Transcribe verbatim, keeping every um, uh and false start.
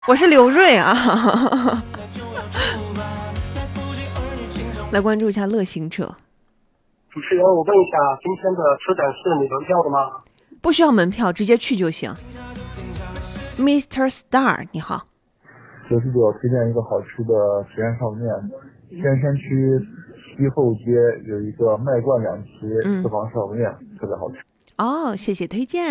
我是刘瑞啊。来关注一下乐行者。 主持人，我问一下，今天的车展是你门票的吗？ 不需要门票，直接去就行。mister Star 你好， 我是给我推荐一个好吃的实验烧面，天山区西后街有一个麦冠两期私房烧面、嗯、特别好吃。 哦，谢谢推荐。